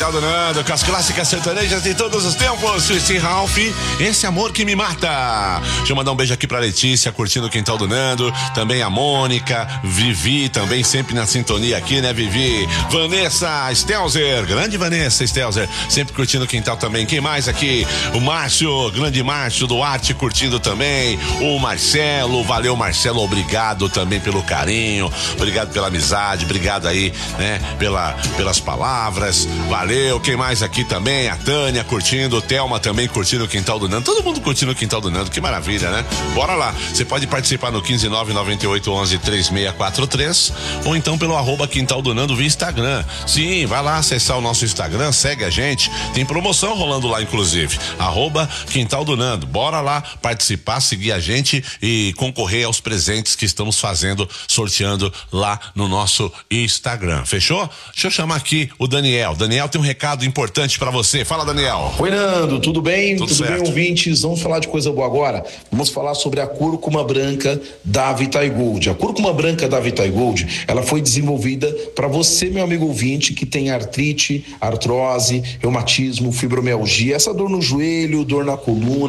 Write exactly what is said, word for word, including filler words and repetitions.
Quintal do Nando, com as clássicas sertanejas de todos os tempos. Sim, Ralph, esse amor que me mata. Deixa eu mandar um beijo aqui pra Letícia, curtindo o Quintal do Nando. Também a Mônica, Vivi, também sempre na sintonia aqui, né, Vivi? Vanessa Stelzer, grande Vanessa Stelzer, sempre curtindo o Quintal também. Quem mais aqui? O Márcio, grande Márcio Duarte, curtindo também. O Marcelo, valeu Marcelo, obrigado também pelo carinho, obrigado pela amizade, obrigado aí, né, pela, pelas palavras, valeu. Quem mais aqui também? A Tânia curtindo, o Thelma também curtindo o Quintal do Nando, todo mundo curtindo o Quintal do Nando, que maravilha, né? Bora lá, você pode participar no quinze nove nove oito um um três seis quatro três ou então pelo arroba Quintal do Nando via Instagram. Sim, vai lá acessar o nosso Instagram, segue a gente, tem promoção rolando lá inclusive, arroba Quintal do Nando, bora lá participar, seguir a gente e concorrer aos presentes que estamos fazendo, sorteando lá no nosso Instagram, fechou? Deixa eu chamar aqui o Daniel. Daniel tem um recado importante pra você, fala Daniel. Oi Nando, tudo bem? Tudo, tudo certo. bem, ouvintes? Vamos falar de coisa boa agora? Vamos falar sobre a cúrcuma branca da Vitae Gold. A cúrcuma branca da Vitae Gold, ela foi desenvolvida para você, meu amigo ouvinte, que tem artrite, artrose, reumatismo, fibromialgia, essa dor no joelho, dor na coluna,